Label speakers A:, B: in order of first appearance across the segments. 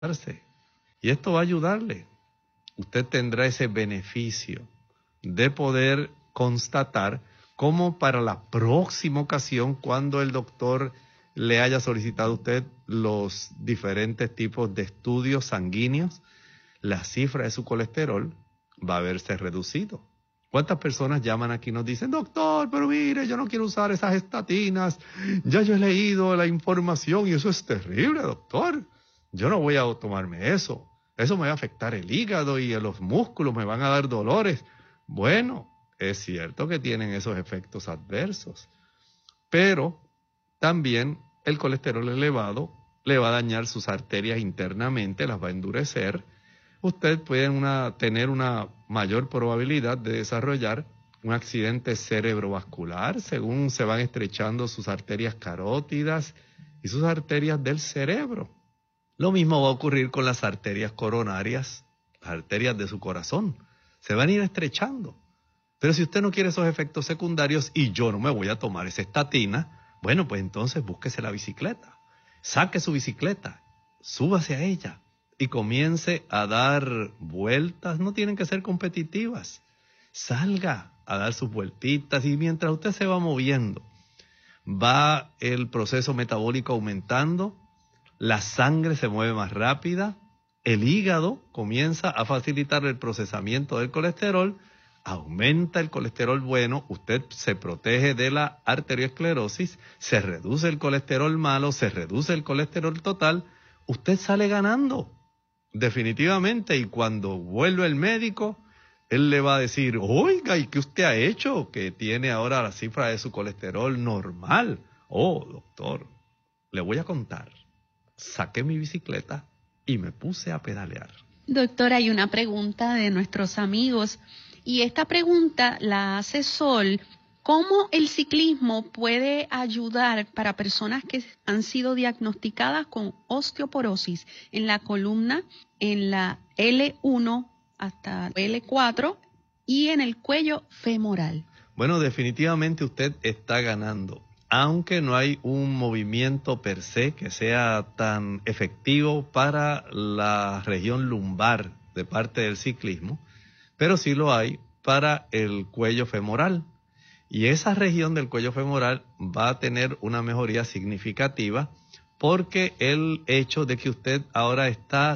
A: Y esto va a ayudarle. Usted tendrá ese beneficio de poder constatar cómo para la próxima ocasión, cuando el doctor le haya solicitado a usted los diferentes tipos de estudios sanguíneos, la cifra de su colesterol va a verse reducido. ¿Cuántas personas llaman aquí y nos dicen, doctor, pero mire, yo no quiero usar esas estatinas, ya yo he leído la información y eso es terrible, doctor, yo no voy a tomarme eso me va a afectar el hígado y los músculos, me van a dar dolores? Bueno, es cierto que tienen esos efectos adversos, pero también el colesterol elevado le va a dañar sus arterias internamente, las va a endurecer. Usted puede tener una mayor probabilidad de desarrollar un accidente cerebrovascular según se van estrechando sus arterias carótidas y sus arterias del cerebro. Lo mismo va a ocurrir con las arterias coronarias, las arterias de su corazón. Se van a ir estrechando. Pero si usted no quiere esos efectos secundarios y yo no me voy a tomar esa estatina, bueno, pues entonces búsquese la bicicleta. Saque su bicicleta, súbase a ella y comience a dar vueltas. No tienen que ser competitivas. Salga a dar sus vueltitas y mientras usted se va moviendo, va el proceso metabólico aumentando, la sangre se mueve más rápida, el hígado comienza a facilitar el procesamiento del colesterol, aumenta el colesterol bueno, usted se protege de la arteriosclerosis, se reduce el colesterol malo, se reduce el colesterol total, usted sale ganando, definitivamente, y cuando vuelve el médico, él le va a decir, oiga, ¿y qué usted ha hecho? Que tiene ahora la cifra de su colesterol normal. Oh, doctor, le voy a contar. Saqué mi bicicleta y me puse a pedalear.
B: Doctor, hay una pregunta de nuestros amigos y esta pregunta la hace Sol. ¿Cómo el ciclismo puede ayudar para personas que han sido diagnosticadas con osteoporosis en la columna, en la L1 hasta L4 y en el cuello femoral?
A: Bueno, definitivamente usted está ganando. Aunque no hay un movimiento per se que sea tan efectivo para la región lumbar de parte del ciclismo, pero sí lo hay para el cuello femoral. Y esa región del cuello femoral va a tener una mejoría significativa porque el hecho de que usted ahora está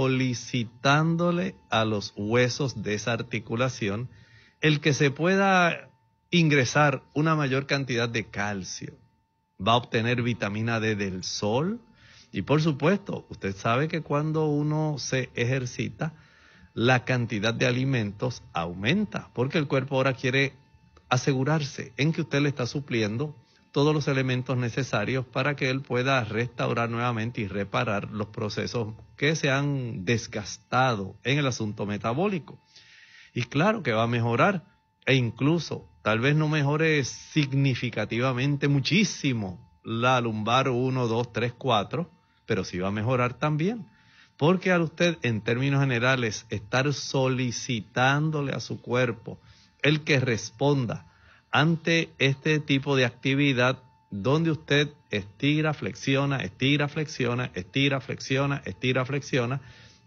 A: solicitándole a los huesos de esa articulación el que se pueda ingresar una mayor cantidad de calcio, va a obtener vitamina D del sol y por supuesto, usted sabe que cuando uno se ejercita, la cantidad de alimentos aumenta porque el cuerpo ahora quiere asegurarse en que usted le está supliendo todos los elementos necesarios para que él pueda restaurar nuevamente y reparar los procesos que se han desgastado en el asunto metabólico. Y claro que va a mejorar e incluso tal vez no mejore significativamente muchísimo la lumbar 1, 2, 3, 4, pero sí va a mejorar también. Porque al usted, en términos generales, estar solicitándole a su cuerpo el que responda ante este tipo de actividad donde usted estira, flexiona, estira, flexiona, estira, flexiona, estira, flexiona,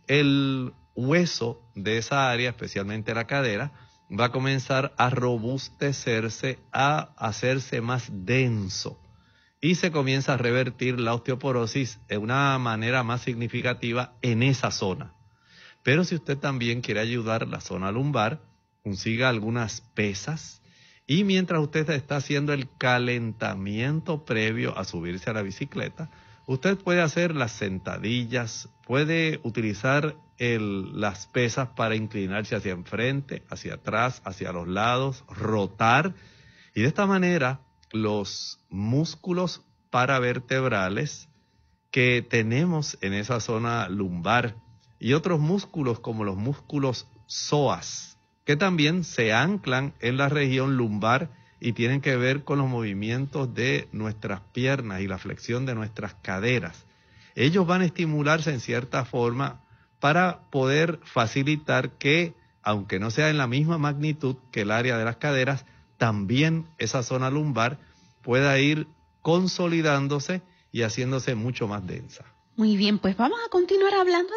A: el hueso de esa área, especialmente la cadera, va a comenzar a robustecerse, a hacerse más denso y se comienza a revertir la osteoporosis de una manera más significativa en esa zona. Pero si usted también quiere ayudar la zona lumbar, consiga algunas pesas y mientras usted está haciendo el calentamiento previo a subirse a la bicicleta, usted puede hacer las sentadillas, puede utilizar las pesas para inclinarse hacia enfrente, hacia atrás, hacia los lados, rotar. Y de esta manera, los músculos paravertebrales que tenemos en esa zona lumbar y otros músculos como los músculos psoas, que también se anclan en la región lumbar y tienen que ver con los movimientos de nuestras piernas y la flexión de nuestras caderas. Ellos van a estimularse en cierta forma para poder facilitar que, aunque no sea en la misma magnitud que el área de las caderas, también esa zona lumbar pueda ir consolidándose y haciéndose mucho más densa.
B: Muy bien, pues vamos a continuar hablando